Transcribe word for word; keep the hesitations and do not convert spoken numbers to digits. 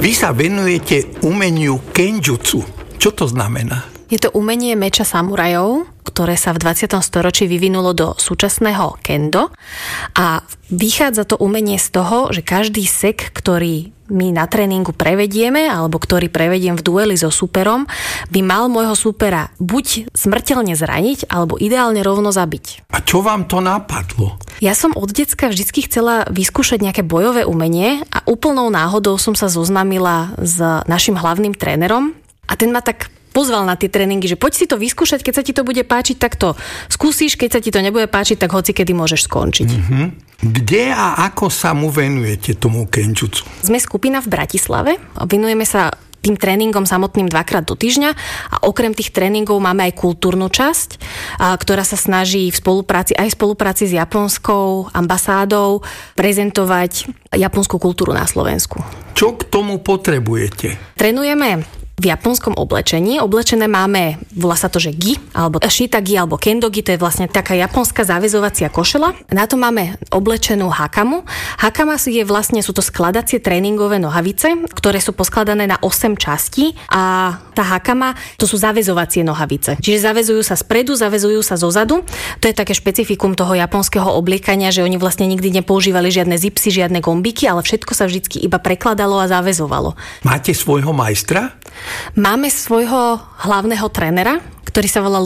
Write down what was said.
Vy sa venujete umeniu kenjutsu. Čo to znamená? Je to umenie meča samurajov, ktoré sa v dvadsiatom storočí vyvinulo do súčasného kendo a vychádza to umenie z toho, že každý sek, ktorý my na tréningu prevedieme alebo ktorý prevediem v dueli so súperom, by mal môjho súpera buď smrteľne zraniť alebo ideálne rovno zabiť. A čo vám to napadlo? Ja som od decka vždycky chcela vyskúšať nejaké bojové umenie a úplnou náhodou som sa zoznamila s našim hlavným trénerom a ten ma tak pozval na tie tréningy, že poď si to vyskúšať, keď sa ti to bude páčiť, tak to skúsiš, keď sa ti to nebude páčiť, tak hoci kedy môžeš skončiť. Mm-hmm. Kde a ako sa mu venujete tomu kenjutsu? Sme skupina v Bratislave, venujeme sa tým tréningom samotným dvakrát do týždňa a okrem tých tréningov máme aj kultúrnu časť, ktorá sa snaží v spolupráci, aj v spolupráci s japonskou ambasádou prezentovať japonskú kultúru na Slovensku. Čo k tomu potrebujete? Trénujeme v japonskom oblečení. Oblečené máme, volá sa to, že gi, alebo shitagi, alebo kendogi, to je vlastne taká japonská záväzovacia košela. Na to máme oblečenú hakamu. Hakama je vlastne, sú to skladacie tréningové nohavice, ktoré sú poskladané na osem častí a tá hakama, to sú záväzovacie nohavice. Čiže zaväzujú sa spredu, zaväzujú sa zozadu. To je také špecifikum toho japonského obliekania, že oni vlastne nikdy nepoužívali žiadne zipsy, žiadne gombiky, ale všetko sa vždycky iba prekladalo a zaväzovalo. Máte svojho majstra? Máme svojho hlavného trénera, ktorý sa volá